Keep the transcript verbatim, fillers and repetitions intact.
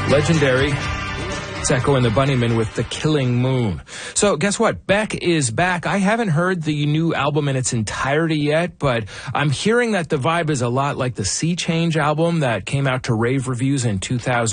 Legendary. It's Echo and the Bunnymen with The Killing Moon. So guess what? Beck is back. I haven't heard the new album in its entirety yet, but I'm hearing that the vibe is a lot like the Sea Change album that came out to rave reviews in two thousand.